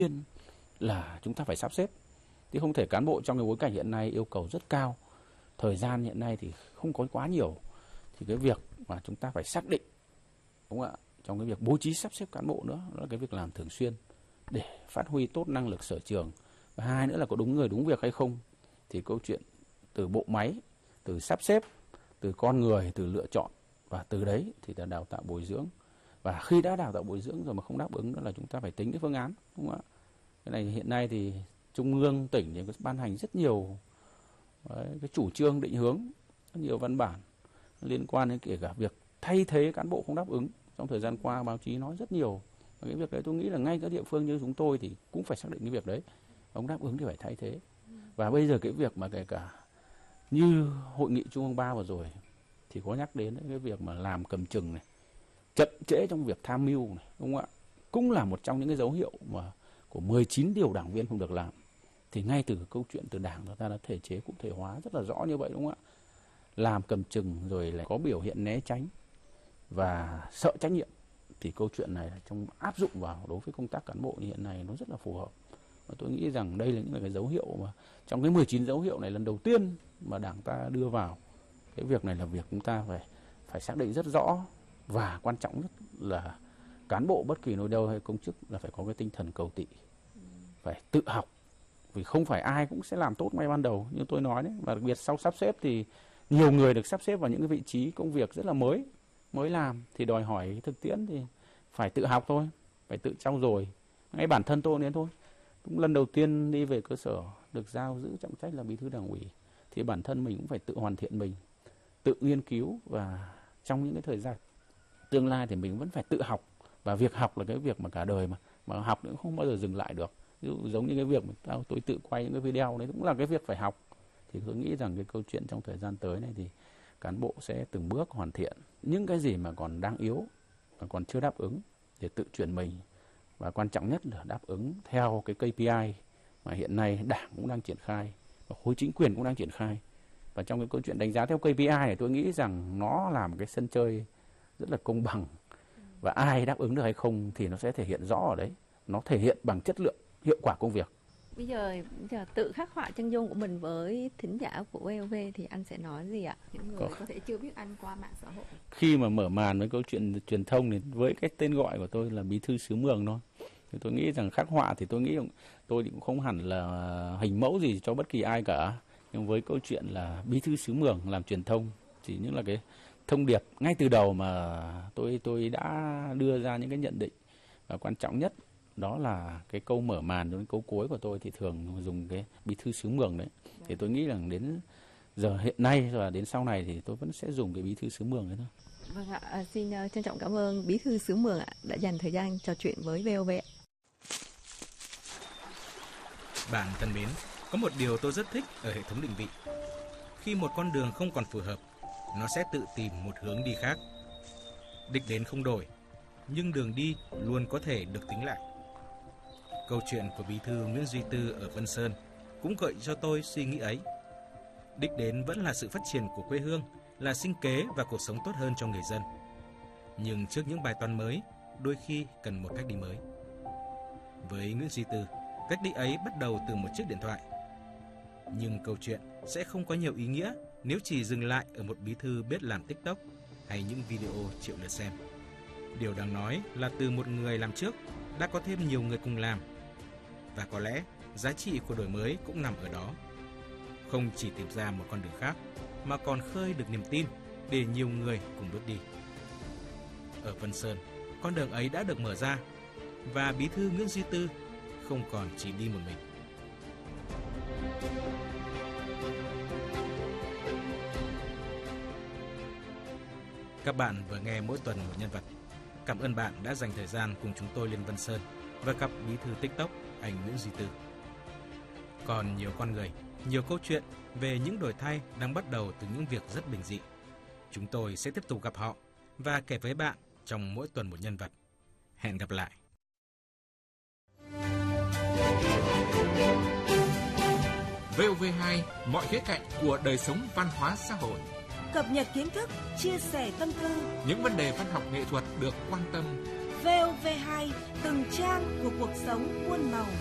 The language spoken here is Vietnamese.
tiên là chúng ta phải sắp xếp. Thì không thể cán bộ trong cái bối cảnh hiện nay yêu cầu rất cao, thời gian hiện nay thì không có quá nhiều. Thì cái việc mà chúng ta phải xác định, đúng không ạ, trong cái việc bố trí sắp xếp cán bộ nữa, đó là cái việc làm thường xuyên để phát huy tốt năng lực sở trường. Và hai nữa là có đúng người đúng việc hay không. Thì câu chuyện từ bộ máy, từ sắp xếp, từ con người, từ lựa chọn, và từ đấy thì là đào tạo bồi dưỡng. Và khi đã đào tạo bồi dưỡng rồi mà không đáp ứng nữa là chúng ta phải tính cái phương án, đúng không ạ? Cái này hiện nay thì Trung ương, tỉnh thì ban hành rất nhiều cái chủ trương định hướng, rất nhiều văn bản liên quan đến kể cả việc thay thế cán bộ không đáp ứng. Trong thời gian qua báo chí nói rất nhiều. Và cái việc đấy tôi nghĩ là ngay các địa phương như chúng tôi thì cũng phải xác định cái việc đấy. Không đáp ứng thì phải thay thế. Và bây giờ cái việc mà kể cả như hội nghị Trung ương 3 vừa rồi thì có nhắc đến cái việc mà làm cầm chừng này, chậm trễ trong việc tham mưu này, đúng không ạ? Cũng là một trong những cái dấu hiệu mà của 19 điều đảng viên không được làm. Thì ngay từ câu chuyện từ đảng chúng ta đã thể chế cụ thể hóa rất là rõ như vậy, đúng không ạ? Làm cầm chừng rồi lại có biểu hiện né tránh và sợ trách nhiệm, thì câu chuyện này trong áp dụng vào đối với công tác cán bộ như hiện nay nó rất là phù hợp. Và tôi nghĩ rằng đây là những cái dấu hiệu mà trong cái 19 dấu hiệu này lần đầu tiên mà đảng ta đưa vào cái việc này là việc chúng ta phải xác định rất rõ. Và quan trọng nhất là cán bộ bất kỳ nơi đâu hay công chức là phải có cái tinh thần cầu thị, phải tự học, vì không phải ai cũng sẽ làm tốt ngay ban đầu như tôi nói đấy. Và đặc biệt sau sắp xếp thì nhiều người được sắp xếp vào những cái vị trí công việc rất là mới làm, thì đòi hỏi thực tiễn thì phải tự học thôi, phải tự trau dồi. Ngay bản thân tôi đến thôi, cũng lần đầu tiên đi về cơ sở được giao giữ trọng trách là bí thư đảng ủy, thì bản thân mình cũng phải tự hoàn thiện mình, tự nghiên cứu, và trong những cái thời gian tương lai thì mình vẫn phải tự học. Và việc học là cái việc mà cả đời mà học cũng không bao giờ dừng lại được. Ví dụ giống như cái việc mà tôi tự quay những cái video đấy cũng là cái việc phải học. Thì tôi nghĩ rằng cái câu chuyện trong thời gian tới này thì cán bộ sẽ từng bước hoàn thiện những cái gì mà còn đang yếu và còn chưa đáp ứng để tự chuyển mình. Và quan trọng nhất là đáp ứng theo cái KPI mà hiện nay đảng cũng đang triển khai và khối chính quyền cũng đang triển khai. Và trong cái câu chuyện đánh giá theo KPI này, tôi nghĩ rằng nó là một cái sân chơi rất là công bằng. Và ai đáp ứng được hay không thì nó sẽ thể hiện rõ ở đấy. Nó thể hiện bằng chất lượng, hiệu quả công việc. Bây giờ tự khắc họa chân dung của mình với thính giả của VOV thì anh sẽ nói gì ạ? Những người có thể chưa biết anh qua mạng xã hội. Khi mà mở màn với câu chuyện truyền thông thì với cái tên gọi của tôi là Bí thư xứ Mường thôi. Thì tôi nghĩ rằng khắc họa thì tôi nghĩ tôi cũng không hẳn là hình mẫu gì cho bất kỳ ai cả. Nhưng với câu chuyện là Bí thư xứ Mường làm truyền thông thì những là cái thông điệp ngay từ đầu mà tôi đã đưa ra những cái nhận định. Và quan trọng nhất đó là cái câu mở màn đến câu cuối của tôi thì thường dùng cái Bí thư xứ Mường đấy. Thì tôi nghĩ rằng đến giờ hiện nay và đến sau này thì tôi vẫn sẽ dùng cái Bí thư xứ Mường đấy thôi. Vâng ạ, xin trân trọng cảm ơn Bí thư xứ Mường ạ đã dành thời gian trò chuyện với VOV ạ. Bạn thân mến, có một điều tôi rất thích ở hệ thống định vị. Khi một con đường không còn phù hợp, nó sẽ tự tìm một hướng đi khác. Đích đến không đổi, nhưng đường đi luôn có thể được tính lại. Câu chuyện của Bí thư Nguyễn Duy Tư ở Vân Sơn cũng gợi cho tôi suy nghĩ ấy. Đích đến vẫn là sự phát triển của quê hương, là sinh kế và cuộc sống tốt hơn cho người dân. Nhưng trước những bài toán mới, đôi khi cần một cách đi mới. Với Nguyễn Duy Tư, cách đi ấy bắt đầu từ một chiếc điện thoại. Nhưng câu chuyện sẽ không có nhiều ý nghĩa nếu chỉ dừng lại ở một bí thư biết làm TikTok hay những video triệu lượt xem. Điều đáng nói là từ một người làm trước đã có thêm nhiều người cùng làm. Và có lẽ giá trị của đổi mới cũng nằm ở đó. Không chỉ tìm ra một con đường khác, mà còn khơi được niềm tin để nhiều người cùng bước đi. Ở Vân Sơn, con đường ấy đã được mở ra, và bí thư Nguyễn Duy Tư không còn chỉ đi một mình. Các bạn vừa nghe Mỗi tuần một nhân vật. Cảm ơn bạn đã dành thời gian cùng chúng tôi lên Vân Sơn và gặp bí thư TikTok anh Nguyễn Duy Tư. Còn nhiều con người, nhiều câu chuyện về những đổi thay đang bắt đầu từ những việc rất bình dị. Chúng tôi sẽ tiếp tục gặp họ và kể với bạn trong Mỗi tuần một nhân vật. Hẹn gặp lại. VOV2, mọi khía cạnh của đời sống văn hóa xã hội. Cập nhật kiến thức, chia sẻ tâm tư. Những vấn đề văn học nghệ thuật được quan tâm VOV2, từng trang của cuộc sống muôn màu.